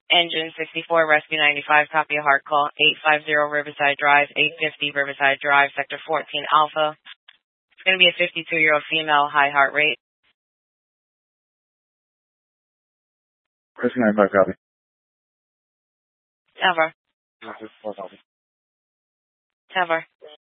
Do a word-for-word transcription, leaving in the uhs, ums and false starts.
Engine sixty-four, Rescue ninety-five, copy a hard call, eight fifty Riverside Drive, eight fifty Riverside Drive, Sector fourteen Alpha. It's going to be a fifty-two-year-old female, high heart rate. Rescue ninety-five, copy. Tower. four copy. Tower.